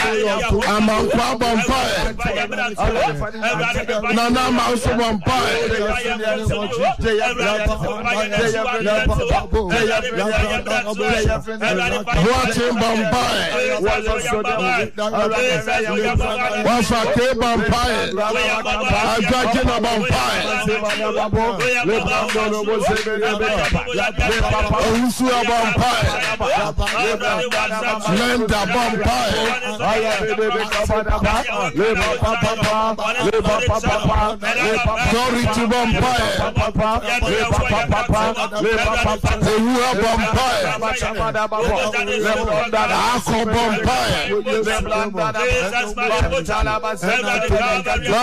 Amankwa Bompire, Nana Mauso Bompire, Watching Bompire, Wafake Bompire, Ajajina Bompire, Onsua Bompire, Lenda Bompire, Glory to Bompire, Ehua Bompire, Ako Bompire,